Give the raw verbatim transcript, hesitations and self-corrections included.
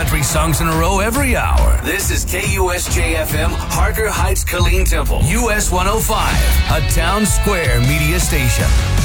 country songs in a row every hour. This is K U S J F M, Harker Heights, Killeen Temple, U S one oh five, a Town Square media station.